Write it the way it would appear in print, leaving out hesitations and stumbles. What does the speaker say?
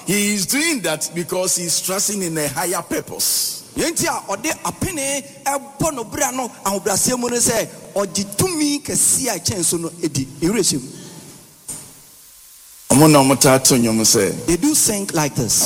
he is doing that because he is trusting in a higher purpose. Yentia ode apene ebo no bra no ahobrasem no se ogitumi kese a chenso no edi ireshim. Omo na omo ta to nyom say they do sing like this.